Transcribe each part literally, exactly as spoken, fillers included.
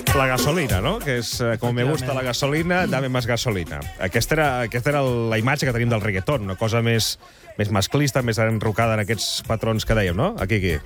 La gasolina, no? Que és eh, com me gusta la gasolina, dame más gasolina. Aquesta era, aquesta era la imatge que tenim del reggaeton, una cosa més, més masclista, més enrocada en aquests patrons que dèiem, no? Aquí, aquí.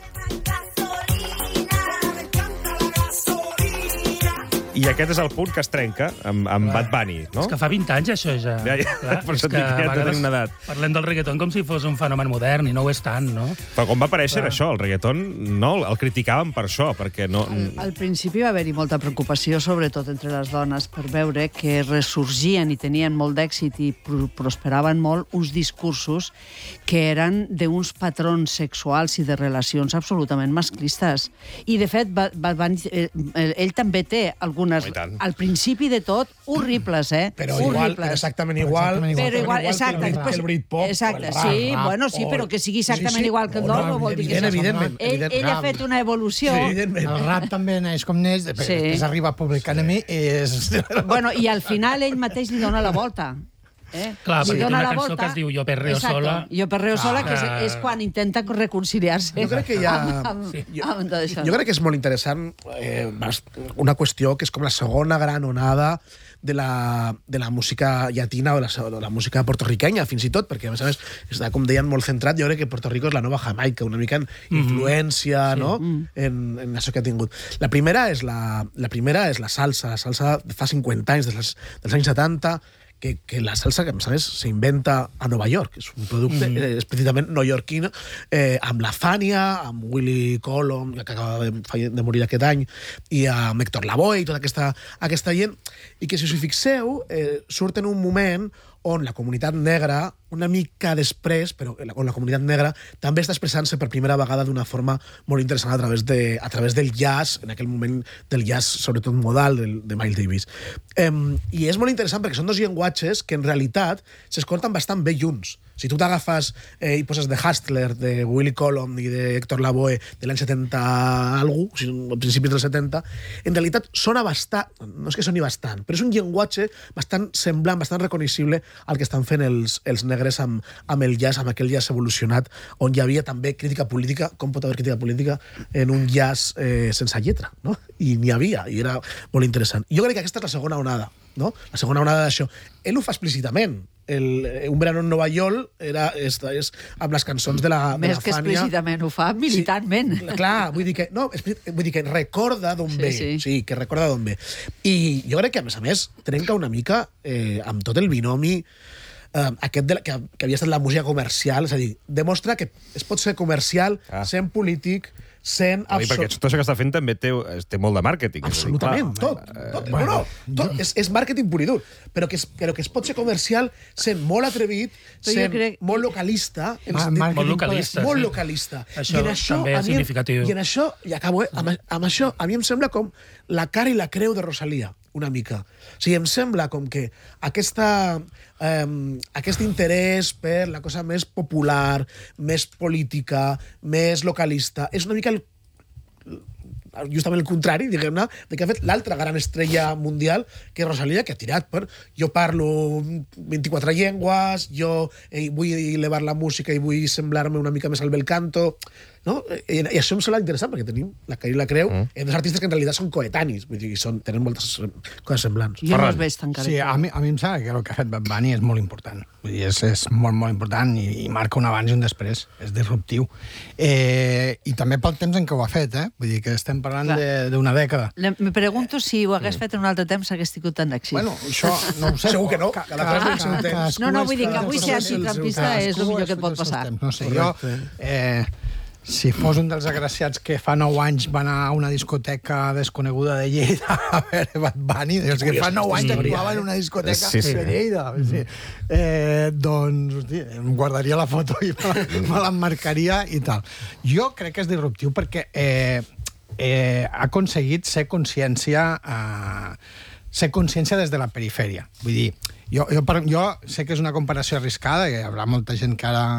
I aquest és el punt que es trenca amb, amb Bad Bunny, no? És que fa vint anys, això, ja. Ja, ja. Clar, Per és això et dic que ja tenen una edat. Parlem del reggaeton com si fos un fenomen modern, i no ho és tant, no? Però quan va aparèixer Clar. això, el reggaeton, no, el criticàvem per això, perquè no... Al, al principi va haver-hi molta preocupació, sobretot entre les dones, per veure que ressorgien i tenien molt d'èxit i pro prosperaven molt uns discursos que eren d'uns patrons sexuals i de relacions absolutament masclistes. I, de fet, va, va, va, ell, ell també té algunes, al principi de tot, horribles, eh? Però igual, però exactament igual. Però igual, exacte. Que el Britpop. Exacte, sí, bueno, sí, però que sigui exactament igual que el dol, no vol dir que... Evidentment, ell, ell ha fet una evolució. Evidentment. El rap també neix com neix, després arriba a Public Enemy i és... Bueno, i al final ell mateix li dona la volta. Eh? Clar, li perquè té dona una la cançó volta. que es diu Jo perreo Exacte. sola. Jo perreo sola, que és, Ah. és quan intenta reconciliar-se. Jo crec que hi ha... Amb, amb, Sí. amb tot això. Jo crec que és molt interessant eh, una qüestió que és com la segona gran onada de la, de la música llatina o de la, de la música portorriquenya, fins i tot, perquè, a més a més, està, com deien, molt centrat. Jo crec que Puerto Rico és la nova Jamaica, una mica en influència, mm -hmm. no?, mm. en, en això que ha tingut. La primera és la, la, primera és la salsa. La salsa fa cinquanta anys, dels, dels anys setanta, que, que la salsa, que a més a més s'inventa a Nova York, és un producte mm. eh, explícitament neoyorquino, eh, amb la Fania, amb Willie Colon, que acaba de, de morir aquest any, i amb Héctor Lavoe i tota aquesta, aquesta gent, i que, si us hi fixeu, eh, surt en un moment on la comunitat negra, una mica després, però on la comunitat negra també està expressant-se per primera vegada d'una forma molt interessant a través, de, a través del jazz, en aquell moment del jazz, sobretot modal, del, de Miles Davis. Um, I és molt interessant perquè són dos llenguatges que en realitat s'escolten bastant bé junts. Si tu t'agafes eh, i poses The Hustler, de Willie Colon i de Héctor Lavoe de l'any setenta algú, o sigui, a principis dels setenta, en realitat sona bastant, no és que soni bastant, però és un llenguatge bastant semblant, bastant reconeixible al que estan fent els, els negres amb, amb el jazz, amb aquell jazz evolucionat, on hi havia també crítica política. Com pot haver crítica política en un jazz eh, sense lletra, no? I n'hi havia, i era molt interessant. Jo crec que aquesta és la segona onada, no? La segona onada d'això. Ell ho fa explícitament. El, un verano en Nova York era, és, és amb les cançons de la, de Més la que Fania. explícitament, ho fa militantment. Sí, clar, vull dir que, no, vull dir que recorda d'on Sí, ve. sí. Sí, que recorda d'on ve. I jo crec que, a més a més, trenca una mica eh, amb tot el binomi eh, aquest de la, que, que havia estat la música comercial. És a dir, demostra que es pot ser comercial ah. sent polític, sent... No, perquè tot això que està fent també té, té molt de màrqueting. Absolutament, és a dir, tot. tot bueno, no, no, tot és, és màrqueting pur i dur, però que, es, però que es pot ser comercial sent molt atrevit, Però sent crec- molt localista. en Ma- sentit- màrqueting Molt localista, Molt sí. localista. Això I en això, també és a mi- significatiu. I en això, i acabo, eh, amb, amb això, a mi em sembla com la cara i la creu de Rosalía, una mica. O sigui, em sembla com que aquesta, eh, aquest interès per la cosa més popular, més política, més localista, és una mica el justament el contrari, diguem-ne, de que ha fet l'altra gran estrella mundial, que és Rosalía, que ha tirat per jo parlo vint-i-quatre llengües, jo eh, vull elevar la música i vull semblar-me una mica més al bel canto, no? I, i això em sembla interessant, perquè tenim la Cara i la Creu, mm. eh, dos artistes que en realitat són coetanis, vull dir, són, tenen moltes coses semblants. Jo no els veig tan Sí, a mi, a mi em sembla que el que ha fet Bad Bunny és molt important. Vull dir, és, és molt, molt important i, i marca un abans i un després. És disruptiu. Eh, I també pel temps en què ho ha fet, eh? Vull dir que estem parlant d'una dècada. Le- Me pregunto si ho hagués fet en un altre temps hagués tingut tant d'èxit. Bueno, això no ho sé. Segur que no, cada cosa té el seu temps. cadascú No, no, és- vull dir que avui ser cadascú antitrampista és el millor que et pot cadascú passar. No sé, jo... Eh, si fos un dels agraciats que fa nou anys va anar a una discoteca desconeguda de Lleida a veure Bad Bunny, dels que fa nou anys actuava en una discoteca Sí, sí. de Lleida. Sí. Eh, doncs, hosti, em guardaria la foto i me, me l'emmarcaria i tal. Jo crec que és disruptiu perquè eh, eh, ha aconseguit ser consciència... Eh, ser consciència des de la perifèria. Vull dir, jo, jo, per, jo sé que és una comparació arriscada, que hi haurà molta gent que ara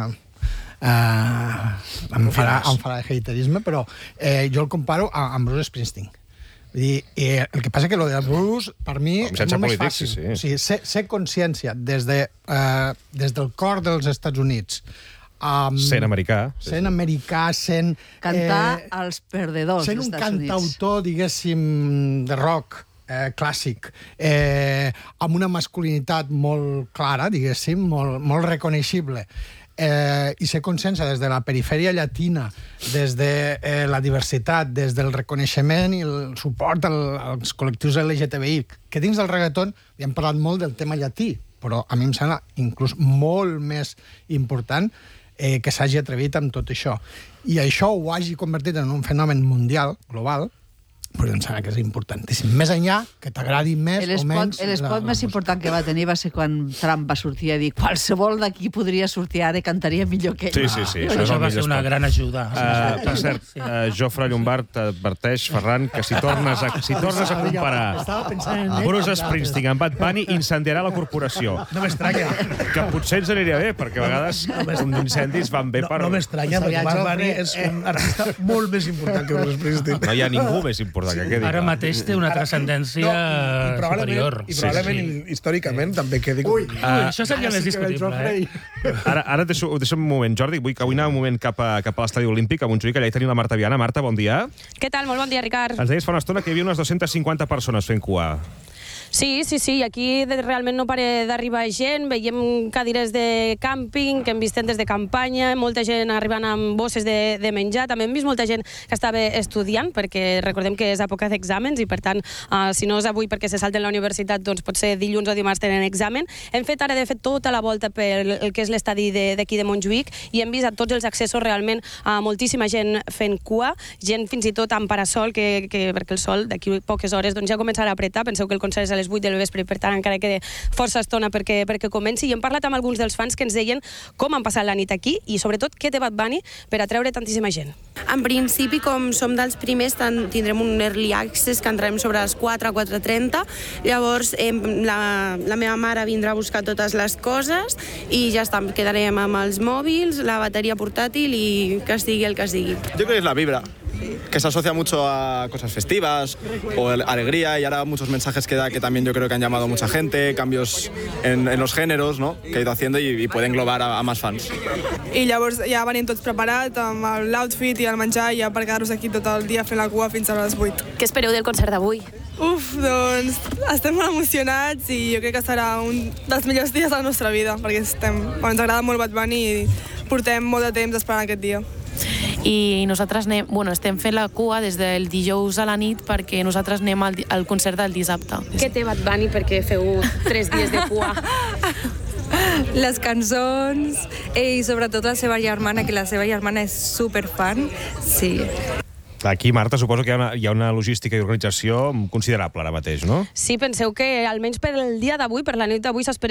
Uh, em, farà, em farà de haterisme, però eh, jo el comparo a, amb Bruce Springsteen. Vull dir, eh, el que passa que lo de Bruce, per mi, Com és sense molt més polítics, fàcil. sí, sí. O sigui, ser, ser consciència des, de, uh, des del cor dels Estats Units Um, Sent americà. Sent americà, sent... Cantar eh, als perdedors sent dels un Estats Units. cantautor, diguéssim, de rock eh, clàssic, eh, amb una masculinitat molt clara, diguéssim, molt, molt reconeixible, eh, i ser consciència des de la perifèria llatina, des de eh, la diversitat, des del reconeixement i el suport al, als col·lectius L G T B I, que dins del reggaeton hem parlat molt del tema llatí, però a mi em sembla inclús molt més important eh, que s'hagi atrevit amb tot això. I això ho hagi convertit en un fenomen mundial, global, però em sembla que és importantíssim. Més enllà, que t'agradi més o L'espot menys... el la- spot la més música. important que va tenir va ser quan Trump va sortir a dir qualsevol d'aquí podria sortir ara i cantaria millor que ell. Sí, sí, sí. Això, és el va ser millor una espot. gran ajuda. Uh, per cert, uh, Jofre Llombard adverteix, Ferran, que si tornes a, si tornes a comparar Estava pensant en ell. Bruce Springsteen amb Bad Bunny, incendiarà la corporació. No m'estranya. Que potser ens aniria bé, perquè a vegades uns incendis van bé No, per... no m'estranya, perquè Sabia, Bad Bunny Jofre, és un artista molt més important que Bruce Springsteen. No hi ha ningú més important que quedi. Ara clar. mateix té una transcendència i probablement, superior. I probablement Sí, sí. històricament també quedi... Ui, Ui, això seria més discutible, eh? Ara, ara et deixo, ho deixo un moment, Jordi. Vull que vull anar un moment cap a, cap a l'estadi olímpic, a Montjuïc, allà hi tenim la Marta Viana. Marta, bon dia. Què tal? Molt bon dia, Ricard. Ens deies fa una estona que hi havia unes dues-centes cinquanta persones fent cua. Sí, sí, sí, aquí de- realment no pare d'arribar gent, veiem cadires de càmping que hem vist des de campanya, molta gent arribant amb bosses de, de menjar, també hem vist molta gent que estava estudiant, perquè recordem que és època d'exàmens i per tant, uh, si no és avui perquè se salten la universitat, doncs potser dilluns o dimarts tenen examen. Hem fet ara de fet tota la volta per el que és l'estadi de- d'aquí de, de Montjuïc i hem vist a tots els accessos realment uh, moltíssima gent fent cua, gent fins i tot amb parasol, que, que, perquè el sol d'aquí poques hores doncs, ja començarà a apretar. Penseu que el concert és a les vuit del vespre, per tant encara queda força estona perquè, perquè comenci, i hem parlat amb alguns dels fans que ens deien com han passat la nit aquí i sobretot què té Bad Bunny per atreure tantíssima gent. En principi, com som dels primers, ten- tindrem un early access que entrarem sobre les quatre, quatre trenta. Llavors, eh, la, la meva mare vindrà a buscar totes les coses i ja està, quedarem amb els mòbils, la bateria portàtil i que sigui el que sigui. Yo creo que es la vibra, que se asocia mucho a cosas festivas o el- alegría, y ahora muchos mensajes que da que también yo creo que han llamado a mucha gente, cambios en, en los géneros, ¿no?, que ha ido haciendo y, y puede englobar a, a más fans. I llavors ja venim tots preparats amb l'outfit i el menjar ja per quedar-nos aquí tot el dia fent la cua fins a les vuit. Què espereu del concert d'avui? Uf, doncs estem molt emocionats i jo crec que serà un dels millors dies de la nostra vida perquè estem, bueno, ens agrada molt Bad Bunny i portem molt de temps esperant aquest dia. I nosaltres anem, bueno, estem fent la cua des del dijous a la nit perquè nosaltres anem al, di- al concert del dissabte. Què té Bad Bunny perquè feu tres dies de cua? Les cançons i sobretot la seva germana, que la seva germana és superfan. Sí. Aquí, Marta, suposo que hi ha una, hi ha una logística i organització considerable ara mateix, no? Sí, penseu que almenys per el dia d'avui, per la nit d'avui, s'espera